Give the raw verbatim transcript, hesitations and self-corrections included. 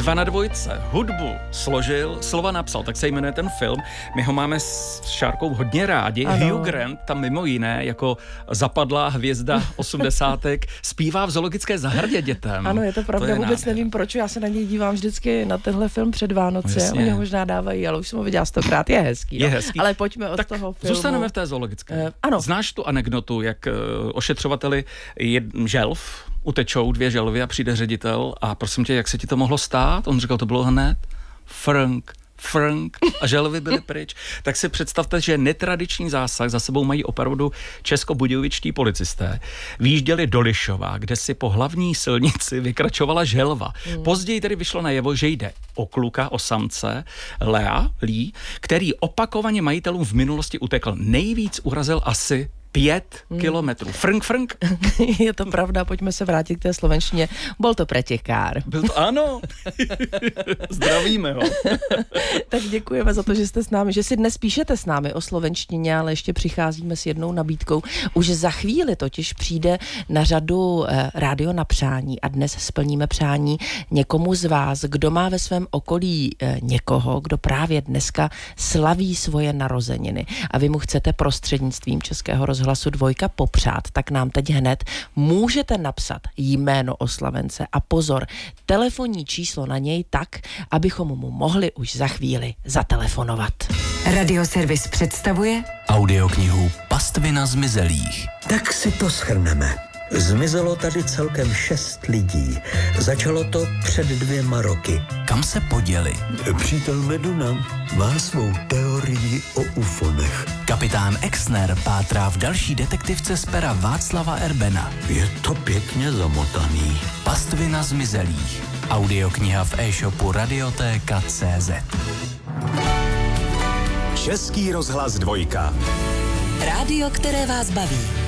Dva na dvojce. Hudbu složil, slova napsal, tak se jmenuje ten film. My ho máme s Šárkou hodně rádi. Ano. Hugh Grant tam mimo jiné jako zapadlá hvězda osmdesátek zpívá v zoologické zahradě dětem. Ano, je to pravda, to je vůbec nádhera. Nevím proč, já se na něj dívám vždycky na tenhle film před Vánoce. Oni ho možná dávají, ale už jsem ho viděla stokrát, je hezký. Je hezký. Ale pojďme od tak toho filmu. Zůstaneme v té zoologické. Uh, ano. Znáš tu anekdotu, jak uh, ošetřovateli jed, želv utečou dvě želvy a přijde ředitel a prosím tě, jak se ti to mohlo stát? On říkal, to bylo hned. Frank, Frank a želvy byly pryč. Tak si představte, že netradiční zásah za sebou mají opravdu českobudějovičtí policisté. Výjížděli do Lišova, kde si po hlavní silnici vykračovala želva. Hmm. Později tedy vyšlo najevo, že jde o kluka, o samce, Lea, Lee, který opakovaně majitelům v minulosti utekl. Nejvíc urazil asi Pět hmm. kilometrů. Frnk, frnk. Je to pravda, pojďme se vrátit k té slovenštině. Byl to pretěkár. Byl to, ano. Zdravíme ho. Tak děkujeme za to, že jste s námi, že si dnes píšete s námi o slovenštině, ale ještě přicházíme s jednou nabídkou. Už za chvíli totiž přijde na řadu eh, rádio na přání a dnes splníme přání někomu z vás, kdo má ve svém okolí eh, někoho, kdo právě dneska slaví svoje narozeniny a vy mu chcete prostřednictvím Českého rozhlasu Hlasu dvojka popřát, tak nám teď hned můžete napsat jméno oslavence a pozor, telefonní číslo na něj tak, abychom mu mohli už za chvíli zatelefonovat. Radioservis představuje audioknihu Pastvina zmizelých. Tak si to shrneme. Zmizelo tady celkem šest lidí. Začalo to před dvěma roky. Kam se poděli? Přítel Meduna má svou teorii o ufonech. Kapitán Exner pátrá v další detektivce z pera Václava Erbena. Je to pěkně zamotaný. Pastvina zmizelých. Audiokniha v e-shopu radiotéka tečka cé zet. Český rozhlas dvojka. Rádio, které vás baví.